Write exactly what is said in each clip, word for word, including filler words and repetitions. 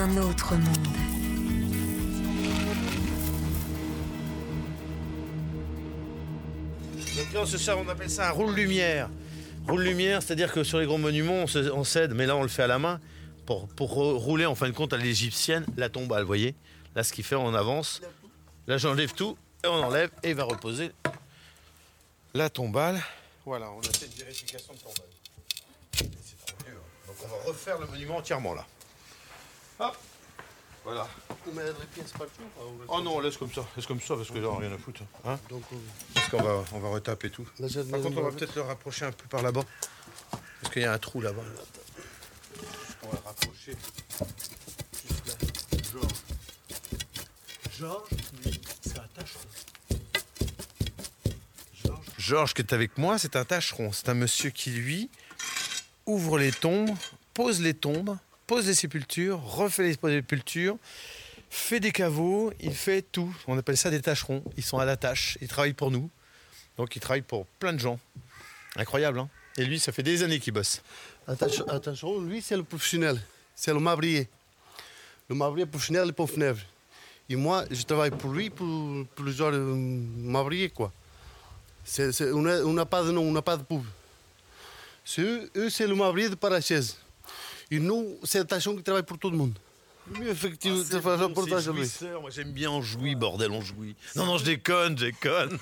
un autre monde. Donc là, c'est ça, on appelle ça un roule-lumière. Roule-lumière, c'est-à-dire que sur les grands monuments, on, se, on s'aide, mais là, on le fait à la main pour, pour rouler, en fin de compte, à l'égyptienne, la tombale, vous voyez. Là, ce qu'il fait, on avance. Là, j'enlève tout, et on enlève, et il va reposer la tombale. Voilà, on a fait une vérification de tombale. C'est trop vieux, hein. Donc, on va refaire le monument entièrement, là. Hop, voilà. Vous mettez les pièces partout? Oh non, laisse comme ça, laisse comme ça, parce que là, rien à foutre. Hein. Donc, euh, Parce qu'on va, on va retaper tout. là, j'ai Par contre, on va peut-être le rapprocher un peu par là-bas. Parce qu'il y a un trou là-bas. On va le rapprocher. Juste là. Georges. Georges, lui, c'est un tâcheron. Georges. Georges qui est avec moi, c'est un tâcheron. C'est un monsieur qui, lui, ouvre les tombes, pose les tombes, pose les sépultures, refait les sépultures, fait des caveaux, il fait tout. On appelle ça des tâcherons. Ils sont à la tâche, ils travaillent pour nous. Donc ils travaillent pour plein de gens. Incroyable, hein? Et lui, ça fait des années qu'il bosse. Attention, attention, lui, c'est le professionnel. C'est le marbrier. Le marbrier professionnel est pour Fenèvre. Et moi, je travaille pour lui, pour plusieurs euh, marbriers, quoi. C'est, c'est, on n'a pas de nom, on n'a pas de pub. C'est eux, eux, c'est le marbrier de Parachaise. Et nous, c'est le tâcheron qui travaille pour tout le monde. Lui, effectivement, Ah, c'est bon, un reportage c'est à lui. jouisseur. Moi, j'aime bien, on jouit, bordel, on jouit. Non, non, je déconne, je déconne.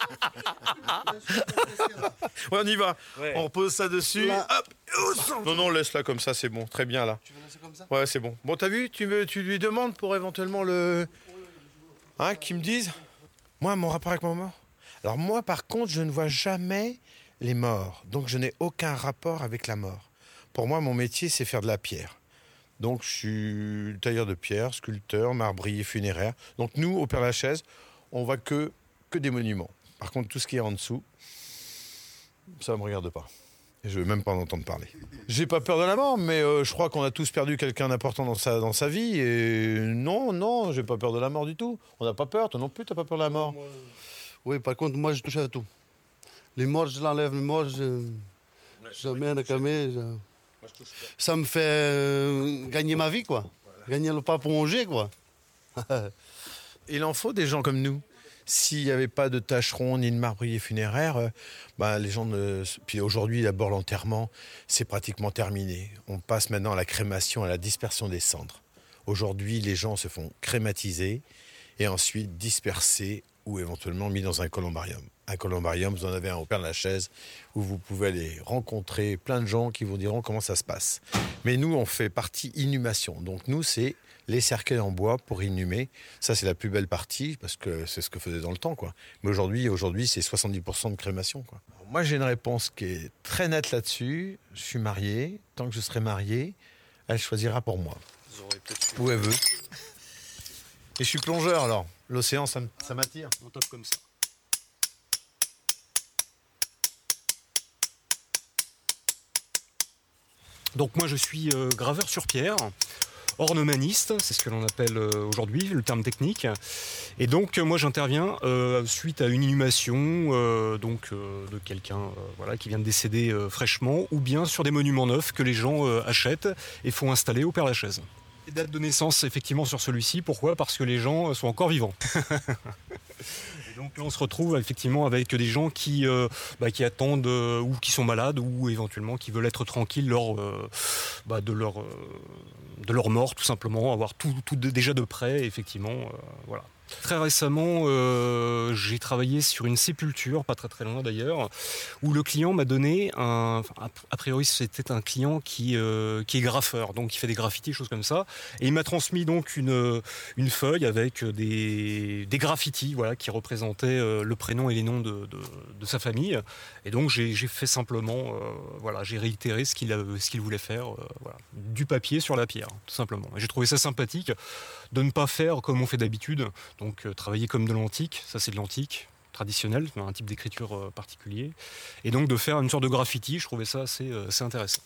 Ouais, on y va. Ouais. On repose ça dessus. Là. Hop. Non, non, laisse-la comme ça, c'est bon. Très bien, là. Tu veux laisser comme ça? Ouais, c'est bon. Bon, t'as vu, tu, me, tu lui demandes pour éventuellement le... Hein, qu'ils me disent. Moi, mon rapport avec ma mort. Alors moi, par contre, je ne vois jamais les morts. Donc, je n'ai aucun rapport avec la mort. Pour moi, mon métier, c'est faire de la pierre. Donc, je suis tailleur de pierre, sculpteur, marbrier funéraire. Donc, nous, au Père-Lachaise, on voit que, que des monuments. Par contre, tout ce qui est en dessous, ça ne me regarde pas. Et je ne veux même pas en entendre parler. J'ai pas peur de la mort, mais euh, je crois qu'on a tous perdu quelqu'un d'important dans sa, dans sa vie. Et non, non, j'ai pas peur de la mort du tout. On n'a pas peur, toi non plus, t'as pas peur de la mort? Oui, par contre, moi, je touche à tout. Les morts, je l'enlève, les morts, je, je mets à la camée. Je... Ça me fait euh, gagner ma vie, quoi. Voilà. Gagner le pas pour manger, quoi. Il en faut des gens comme nous. S'il n'y avait pas de tâcheron ni de marbrier funéraire, euh, bah, les gens ne... Puis aujourd'hui, d'abord, l'enterrement, c'est pratiquement terminé. On passe maintenant à la crémation, à la dispersion des cendres. Aujourd'hui, les gens se font crématiser et ensuite dispersés ou éventuellement mis dans un columbarium. Un columbarium, vous en avez un au Père-Lachaise, où vous pouvez aller rencontrer plein de gens qui vous diront comment ça se passe. Mais nous, on fait partie inhumation. Donc nous, c'est les cercueils en bois pour inhumer. Ça, c'est la plus belle partie, parce que c'est ce que faisait dans le temps, quoi. Mais aujourd'hui, aujourd'hui, c'est soixante-dix pour cent de crémation, quoi. Alors, moi, j'ai une réponse qui est très nette là-dessus. Je suis marié. Tant que je serai marié, elle choisira pour moi. Vous aurez peut-être... Où elle veut. Et je suis plongeur, alors. L'océan, ça, ça m'attire. On tape comme ça. Donc moi je suis euh, graveur sur pierre, ornemaniste, c'est ce que l'on appelle euh, aujourd'hui, le terme technique. Et donc euh, moi j'interviens euh, suite à une inhumation euh, donc, euh, de quelqu'un euh, voilà, qui vient de décéder euh, fraîchement, ou bien sur des monuments neufs que les gens euh, achètent et font installer au Père-Lachaise. Et date de naissance effectivement sur celui-ci, pourquoi? Parce que les gens sont encore vivants. Et donc là, on se retrouve effectivement avec des gens qui, euh, bah, qui attendent euh, ou qui sont malades ou éventuellement qui veulent être tranquilles lors euh, bah, de, leur, euh, de leur mort tout simplement, avoir tout, tout de, déjà de près effectivement. Euh, voilà. Très récemment, euh, j'ai travaillé sur une sépulture, pas très très loin d'ailleurs, où le client m'a donné un... Enfin, a priori, c'était un client qui, euh, qui est graffeur, donc qui fait des graffitis, choses comme ça. Et il m'a transmis donc une, une feuille avec des, des graffitis voilà, qui représentaient euh, le prénom et les noms de, de, de sa famille. Et donc j'ai, j'ai fait simplement, euh, voilà, j'ai réitéré ce qu'il, a, ce qu'il voulait faire, euh, voilà, du papier sur la pierre, tout simplement. Et j'ai trouvé ça sympathique de ne pas faire comme on fait d'habitude. Donc euh, travailler comme de l'antique, ça c'est de l'antique traditionnel, un type d'écriture euh, particulier. Et donc de faire une sorte de graffiti, je trouvais ça assez, euh, assez intéressant.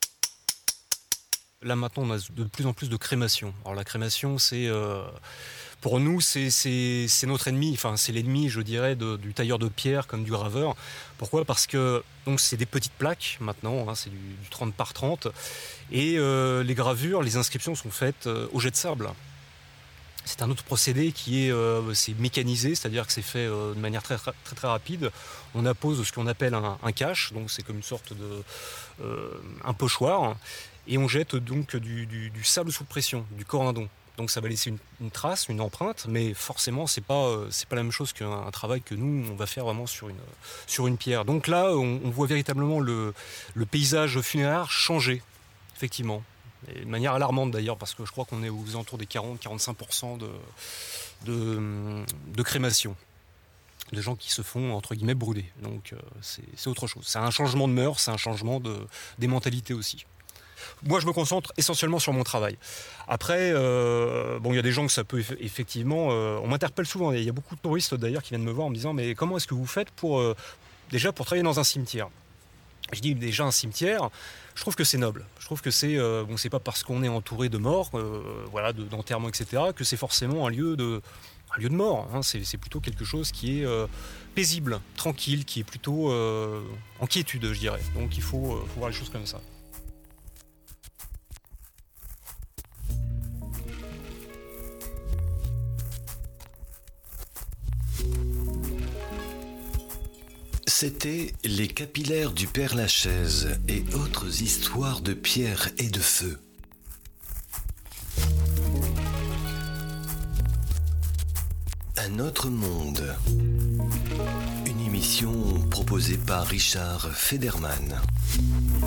Là maintenant on a de plus en plus de crémation. Alors la crémation c'est... Euh, pour nous, c'est, c'est, c'est notre ennemi. Enfin, c'est l'ennemi, je dirais, de, du tailleur de pierre comme du graveur. Pourquoi ? Parce que donc, c'est des petites plaques maintenant, hein, c'est du, du trente par trente. Et euh, les gravures, les inscriptions sont faites euh, au jet de sable. C'est un autre procédé qui est euh, c'est mécanisé, c'est-à-dire que c'est fait euh, de manière très, très très rapide. On appose ce qu'on appelle un, un cache, donc c'est comme une sorte de euh, un pochoir, et on jette donc du, du, du sable sous pression, du corindon. Donc ça va laisser une, une trace, une empreinte, mais forcément c'est pas euh, c'est pas la même chose qu'un un travail que nous on va faire vraiment sur une sur une pierre. Donc là on, on voit véritablement le, le paysage funéraire changer, effectivement. Et de manière alarmante d'ailleurs, parce que je crois qu'on est aux alentours des quarante à quarante-cinq pour cent de, de, de crémation. De gens qui se font, entre guillemets, brûler. Donc euh, c'est, c'est autre chose. C'est un changement de mœurs, c'est un changement de, des mentalités aussi. Moi, je me concentre essentiellement sur mon travail. Après, euh, bon, il y a des gens que ça peut eff- effectivement... Euh, on m'interpelle souvent. Il y a beaucoup de touristes d'ailleurs qui viennent me voir en me disant « Mais comment est-ce que vous faites pour, euh, déjà pour travailler dans un cimetière ?» Je dis déjà un cimetière, je trouve que c'est noble. Je trouve que c'est euh, bon, c'est pas parce qu'on est entouré de morts, euh, voilà, de, d'enterrements, et cetera, que c'est forcément un lieu de, un lieu de mort. Hein. C'est, c'est plutôt quelque chose qui est euh, paisible, tranquille, qui est plutôt euh, en quiétude, je dirais. Donc il faut, euh, faut voir les choses comme ça. C'était Les capillaires du Père-Lachaise et autres histoires de pierre et de feu. Un autre monde. Une émission proposée par Richard Federman.